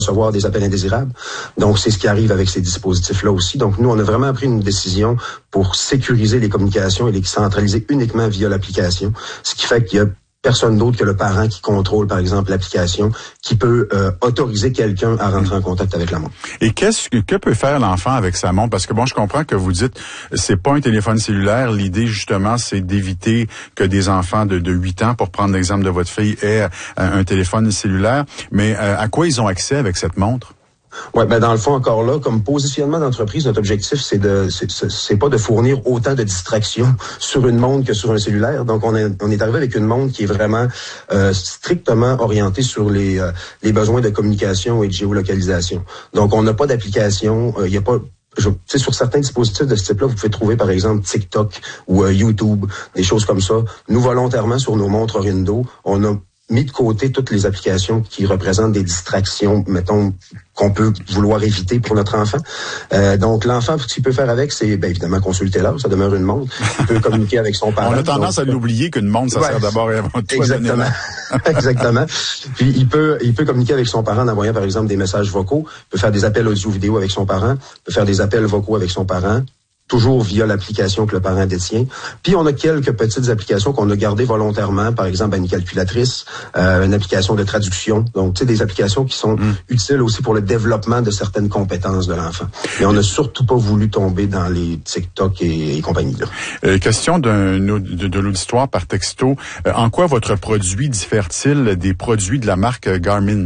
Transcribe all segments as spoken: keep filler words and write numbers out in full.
recevoir des appels indésirables. Donc, c'est ce qui arrive avec ces dispositifs-là aussi. Donc, nous, on a vraiment pris une décision pour sécuriser les communications et les centraliser uniquement via l'application, ce qui fait qu'il y a personne d'autre que le parent qui contrôle, par exemple, l'application, qui peut euh, autoriser quelqu'un à rentrer en contact avec la montre. Et qu'est-ce que, que peut faire l'enfant avec sa montre? Parce que bon, je comprends que vous dites, c'est pas un téléphone cellulaire. L'idée, justement, c'est d'éviter que des enfants de, de huit ans, pour prendre l'exemple de votre fille, aient un téléphone cellulaire. Mais euh, à quoi ils ont accès avec cette montre? Ouais, ben dans le fond encore là, comme positionnement d'entreprise, notre objectif c'est de, c'est, c'est pas de fournir autant de distractions sur une montre que sur un cellulaire. Donc on est, on est arrivé avec une montre qui est vraiment euh, strictement orientée sur les, euh, les besoins de communication et de géolocalisation. Donc on n'a pas d'application, il euh, y a pas Je, sur certains dispositifs de ce type-là, vous pouvez trouver, par exemple, TikTok ou euh, YouTube, des choses comme ça. Nous, volontairement, sur nos montres Orindo, on a mis de côté toutes les applications qui représentent des distractions, mettons, qu'on peut vouloir éviter pour notre enfant. Euh, donc, l'enfant, ce qu'il peut faire avec, c'est bien évidemment consulter l'heure, ça demeure une montre. Il peut communiquer avec son parent. On a tendance donc, à l'oublier qu'une montre, ça ouais, sert d'abord et avant tout. Exactement. Exactement. Puis, il peut, il peut communiquer avec son parent en envoyant, par exemple, des messages vocaux. Il peut faire des appels audio-vidéo avec son parent. Il peut faire des appels vocaux avec son parent. Toujours via l'application que le parent détient. Puis on a quelques petites applications qu'on a gardées volontairement, par exemple une calculatrice, euh, une application de traduction. Donc, tu sais, des applications qui sont mmh. utiles aussi pour le développement de certaines compétences de l'enfant. Et on n'a surtout pas voulu tomber dans les TikTok et, et compagnie. Là. Euh, question d'un, de, de l'auditoire par texto. Euh, en quoi votre produit diffère-t-il des produits de la marque Garmin?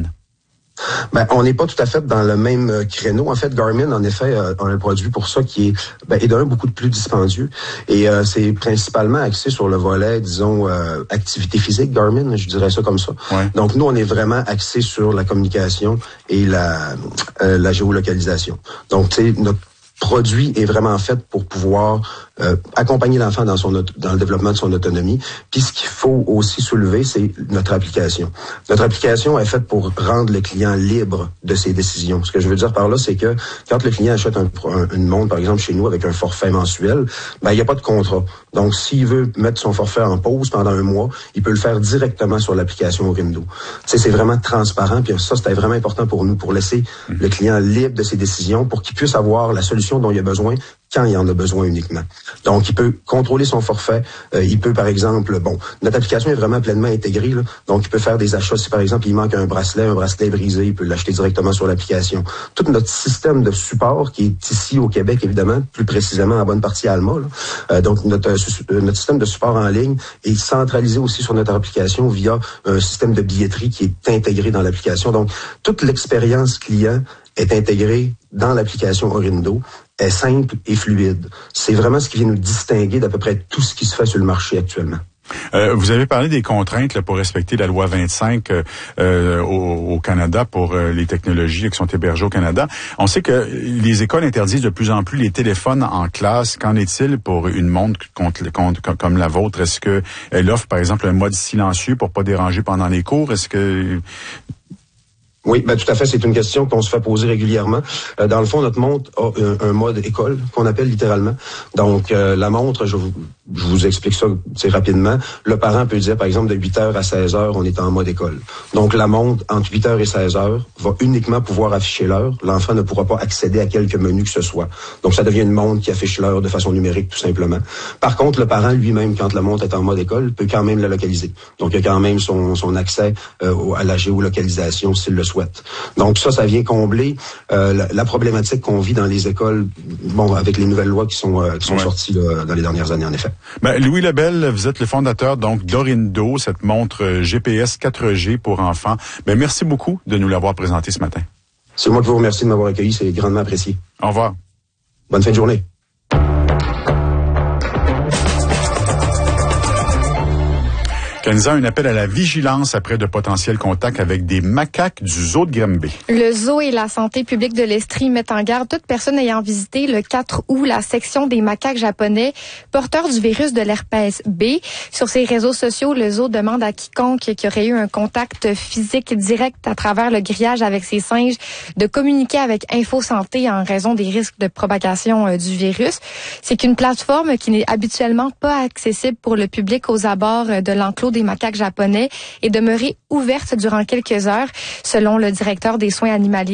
Ben, on n'est pas tout à fait dans le même créneau. En fait, Garmin, en effet, a un produit pour ça qui est, ben, est d'un beaucoup de plus dispendieux. Et euh, c'est principalement axé sur le volet, disons, euh, activité physique, Garmin, je dirais ça comme ça. Ouais. Donc, nous, on est vraiment axé sur la communication et la, euh, la géolocalisation. Donc, tu sais, notre produit est vraiment fait pour pouvoir euh, accompagner l'enfant dans son dans le développement de son autonomie. Puis ce qu'il faut aussi soulever, c'est notre application. Notre application est faite pour rendre le client libre de ses décisions. Ce que je veux dire par là, c'est que quand le client achète un, un, une montre, par exemple chez nous, avec un forfait mensuel, ben il n'y a pas de contrat. Donc s'il veut mettre son forfait en pause pendant un mois, il peut le faire directement sur l'application Orindo. Tu sais, c'est vraiment transparent. Puis ça, c'était vraiment important pour nous, pour laisser le client libre de ses décisions, pour qu'il puisse avoir la solution dont il a besoin quand il en a besoin uniquement. Donc, il peut contrôler son forfait. Euh, il peut, par exemple, bon, notre application est vraiment pleinement intégrée, là, donc il peut faire des achats. Si, par exemple, il manque un bracelet, un bracelet brisé, il peut l'acheter directement sur l'application. Tout notre système de support, qui est ici au Québec, évidemment, plus précisément en bonne partie à Alma, là, euh, donc notre, euh, notre système de support en ligne est centralisé aussi sur notre application via un système de billetterie qui est intégré dans l'application. Donc, toute l'expérience client est intégrée dans l'application Orindo, est simple et fluide. C'est vraiment ce qui vient nous distinguer d'à peu près tout ce qui se fait sur le marché actuellement. Euh, vous avez parlé des contraintes là, pour respecter la loi vingt-cinq euh, au, au Canada pour euh, les technologies qui sont hébergées au Canada. On sait que les écoles interdisent de plus en plus les téléphones en classe. Qu'en est-il pour une montre contre, contre, comme la vôtre? Est-ce que elle offre, par exemple, un mode silencieux pour pas déranger pendant les cours? Est-ce que... Oui, ben tout à fait, c'est une question qu'on se fait poser régulièrement. Euh, dans le fond, notre montre a un, un mode école qu'on appelle littéralement. Donc, euh, la montre, je vous, je vous explique ça assez rapidement. Le parent peut dire, par exemple, de huit heures à seize heures, on est en mode école. Donc, la montre, entre huit heures et seize heures, va uniquement pouvoir afficher l'heure. L'enfant ne pourra pas accéder à quelque menu que ce soit. Donc, ça devient une montre qui affiche l'heure de façon numérique, tout simplement. Par contre, le parent lui-même, quand la montre est en mode école, peut quand même la localiser. Donc, il y a quand même son, son accès euh, à la géolocalisation s'il le souhaite. Donc ça, ça vient combler euh, la, la problématique qu'on vit dans les écoles, bon, avec les nouvelles lois qui sont, euh, qui sont ouais. sorties là, dans les dernières années, en effet. Ben, Louis Lebel, vous êtes le fondateur donc d'Orindo, cette montre G P S quatre G pour enfants. Ben, merci beaucoup de nous l'avoir présenté ce matin. C'est moi qui vous remercie de m'avoir accueilli, c'est grandement apprécié. Au revoir. Bonne fin de journée. Kenza, un appel à la vigilance après de potentiels contacts avec des macaques du zoo de Granby. Le zoo et la santé publique de l'Estrie mettent en garde toute personne ayant visité le quatre août la section des macaques japonais porteurs du virus de l'herpès B. Sur ses réseaux sociaux, le zoo demande à quiconque qui aurait eu un contact physique direct à travers le grillage avec ses singes de communiquer avec Info Santé en raison des risques de propagation euh, du virus. C'est qu'une plateforme qui n'est habituellement pas accessible pour le public aux abords de l'enclos des macaques japonais est demeurée ouverte durant quelques heures, selon le directeur des soins animaliers